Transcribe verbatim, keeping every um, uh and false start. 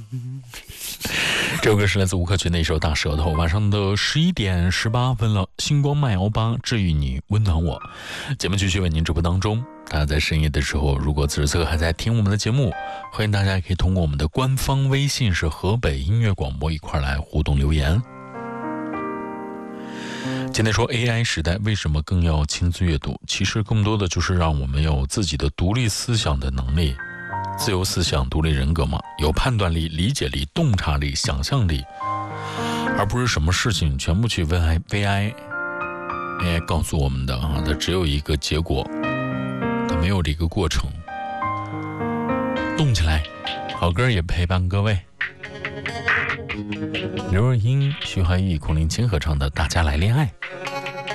这首歌是来自吴克群的一首《大舌头》。晚上的十一点十八分了，星光慢摇吧，治愈你，温暖我。节目继续为您直播当中。大家在深夜的时候，如果此时此刻还在听我们的节目，欢迎大家可以通过我们的官方微信是河北音乐广播一块来互动留言。今天说 A I 时代为什么更要亲自阅读，其实更多的就是让我们有自己的独立思想的能力，自由思想独立人格嘛，有判断力、理解力、洞察力、想象力，而不是什么事情全部去问 A I A I 告诉我们的啊，它只有一个结果，它没有这个过程。动起来，好歌也陪伴各位。刘若英、徐怀钰、孔令清合唱的《大家来恋爱》。